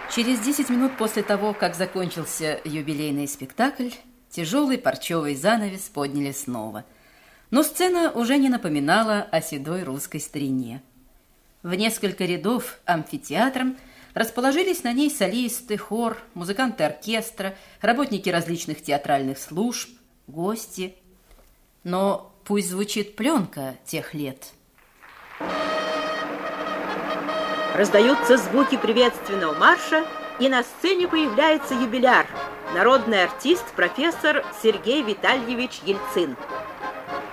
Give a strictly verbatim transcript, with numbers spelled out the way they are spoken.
Через десять минут после того, как закончился юбилейный спектакль, тяжелый парчевый занавес подняли снова. Но сцена уже не напоминала о седой русской старине. В несколько рядов амфитеатром расположились на ней солисты, хор, музыканты оркестра, работники различных театральных служб, гости. Но пусть звучит пленка тех лет. Раздаются звуки приветственного марша, и на сцене появляется юбиляр, народный артист профессор Сергей Витальевич Ельцин.